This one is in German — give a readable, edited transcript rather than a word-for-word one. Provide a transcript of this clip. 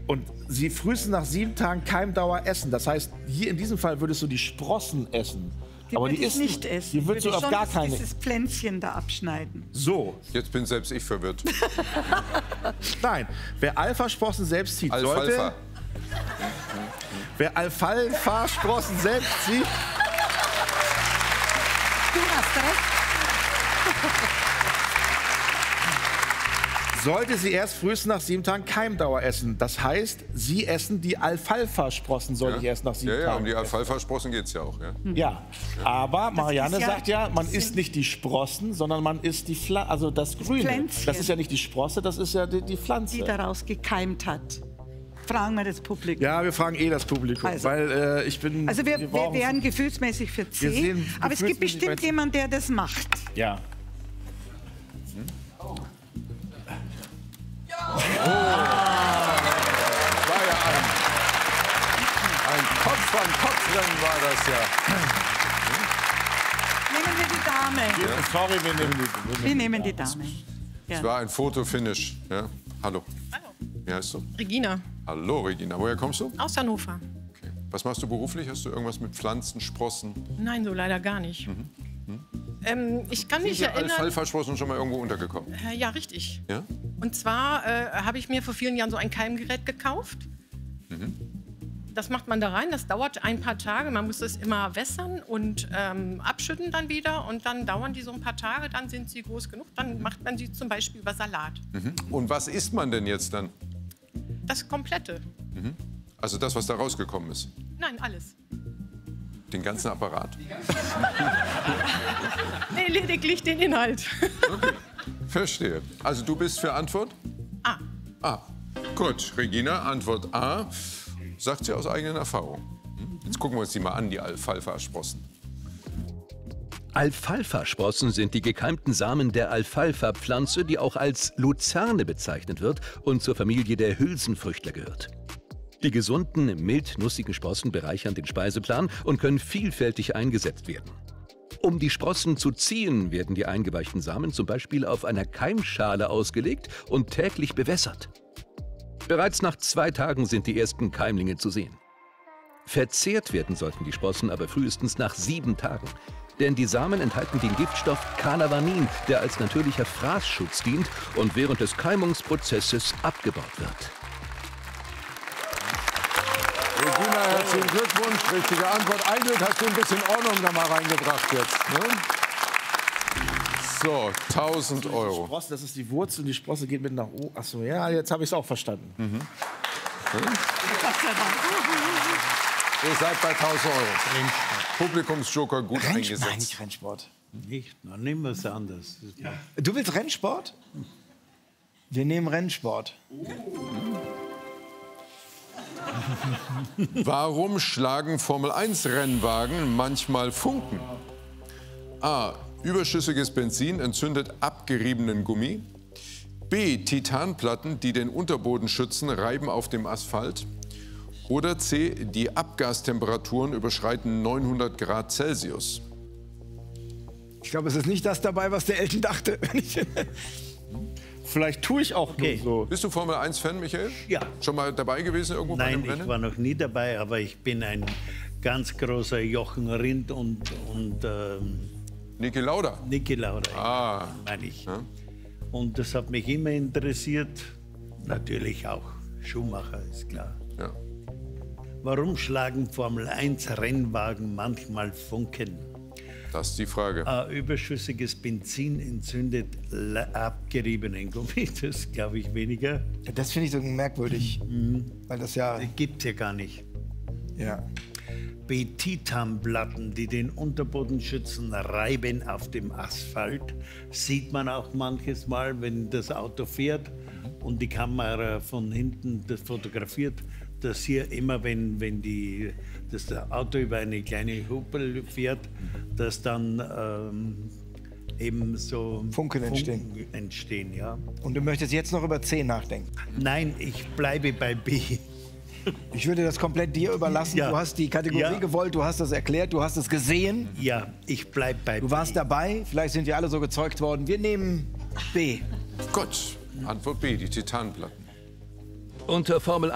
und sie frühestens nach 7 Tagen Keimdauer essen. Das heißt, hier in diesem Fall würdest du die Sprossen essen. Aber die ist nicht essen. Die würdest du auf gar keine. Dieses Pflänzchen da abschneiden. So. Jetzt bin selbst ich verwirrt. Nein, wer Alpha-Sprossen selbst zieht, Alfalfa. sollte... Wer Alfalfa-Sprossen selbst zieht... Du hast recht. sollte sie erst frühestens nach 7 Tagen Keimdauer essen. Das heißt, sie essen die Alfalfa-Sprossen, soll ich erst nach 7 Tagen. Ja, um die Alfalfa-Sprossen geht es ja auch. Ja. Ja, aber Marianne sagt ja, man isst nicht die Sprossen, sondern man isst die also das Grüne. Pflänzchen. Das ist ja nicht die Sprosse, das ist ja die Pflanze. Die daraus gekeimt hat. Fragen wir das Publikum. Ja, wir fragen das Publikum, Also, weil ich bin... Also wir wären gefühlsmäßig für C, aber es gibt bestimmt jemanden, der das macht. Ja. War ja ein Kopf-an-Kopf-Rennen war das ja. Nehmen wir die Dame. Sorry, Wir nehmen die Dame. Es Ja. war ein Fotofinish. Ja. Hallo. Hallo. Wie heißt du? Regina, Hallo, Regina. Woher kommst du? aus Hannover. Okay. Was machst du beruflich? Hast du irgendwas mit Pflanzen, Sprossen? Nein, so leider gar nicht. Ich kann mich Sind erinnern... Alfalfa-Sprossen schon mal irgendwo untergekommen? Ja, richtig. Ja? Und zwar habe ich mir vor vielen Jahren so ein Keimgerät gekauft. Das macht man da rein, das dauert ein paar Tage. Man muss es immer wässern und abschütten dann wieder. Und dann dauern die so ein paar Tage, dann sind sie groß genug. Dann macht man sie zum Beispiel über Salat. Und was isst man denn jetzt dann? Das Komplette. Also das, was da rausgekommen ist? Nein, alles. Den ganzen Apparat? Nee, lediglich den Inhalt. Okay. Verstehe. Also du bist für Antwort? Ah, A. Gut, Regina, Antwort A. Sagt sie aus eigener Erfahrung. Jetzt gucken wir uns die mal an, die Alfalfa-Sprossen. Alfalfa-Sprossen sind die gekeimten Samen der Alfalfa-Pflanze, die auch als Luzerne bezeichnet wird und zur Familie der Hülsenfrüchtler gehört. Die gesunden, mild-nussigen Sprossen bereichern den Speiseplan und können vielfältig eingesetzt werden. Um die Sprossen zu ziehen, werden die eingeweichten Samen zum Beispiel auf einer Keimschale ausgelegt und täglich bewässert. Bereits nach 2 Tagen sind die ersten Keimlinge zu sehen. Verzehrt werden sollten die Sprossen aber frühestens nach 7 Tagen. Denn die Samen enthalten den Giftstoff Canavanin, der als natürlicher Fraßschutz dient und während des Keimungsprozesses abgebaut wird. Regina, herzlichen Glückwunsch. Richtige Antwort. Ein Glück hast du ein bisschen Ordnung da mal reingebracht jetzt. Ne? So, 1000 Euro. Sprosse, das ist die Wurzel und die Sprosse geht mit nach oben. Achso, ja, jetzt habe ich es auch verstanden. Ihr seid bei 1000 Euro. Publikumsjoker gut Nein, eingesetzt. nicht Rennsport. Nicht, dann nehmen wir es anders. Du willst Rennsport? Wir nehmen Rennsport. Warum schlagen Formel-1-Rennwagen manchmal Funken? A. Überschüssiges Benzin entzündet abgeriebenen Gummi. B. Titanplatten, die den Unterboden schützen, reiben auf dem Asphalt. Oder C. Die Abgastemperaturen überschreiten 900 Grad Celsius. Ich glaube, es ist nicht das dabei, was der Elton dachte. Vielleicht tue ich auch nur so. Bist du Formel-1-Fan, Michael? Ja. Schon mal dabei gewesen irgendwo bei Nein, einem Rennen? ich war noch nie dabei, aber ich bin ein ganz großer Jochen Rindt und Niki Lauda. Niki Lauda, Ah. meine ich. Ja. Und das hat mich immer interessiert. Natürlich auch Schumacher, ist klar. Ja. Warum schlagen Formel-1-Rennwagen manchmal Funken? Das ist die Frage. Überschüssiges Benzin entzündet abgeriebenen Gummi, das glaube ich weniger. Das finde ich so merkwürdig. Weil das ja... Das gibt es ja gar nicht. ja. B. Titanplatten, die den Unterboden schützen, reiben auf dem Asphalt. Sieht man auch manches Mal, wenn das Auto fährt und die Kamera von hinten das fotografiert, dass hier immer, wenn das Auto über eine kleine Hupe fährt, dass dann eben so Funken entstehen, ja. Und du möchtest jetzt noch über C nachdenken? Nein, ich bleibe bei B. Ich würde das komplett dir überlassen. Ja. Du hast die Kategorie Ja. gewollt, du hast das erklärt, du hast es gesehen. Ja, ich bleibe bei B. Du warst dabei, vielleicht sind wir alle so gezeugt worden. Wir nehmen B. Gut, Antwort B, die Titanplatten. Unter Formel